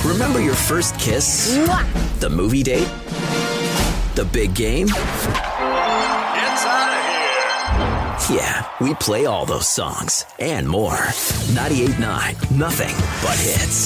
Remember your first kiss? Mwah! The movie date? The big game? It's out of here. Yeah, we play all those songs and more. 98.9, nothing but hits.